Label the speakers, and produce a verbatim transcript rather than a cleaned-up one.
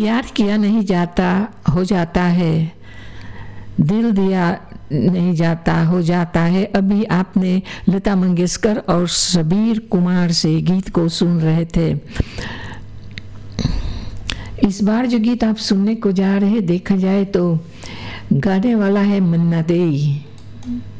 Speaker 1: प्यार किया नहीं जाता हो जाता है, दिल दिया नहीं जाता हो जाता है। अभी आपने लता मंगेशकर और शबीर कुमार से गीत को सुन रहे थे। इस बार जो गीत आप सुनने को जा रहे, देखा जाए तो गाने वाला है मन्ना दे।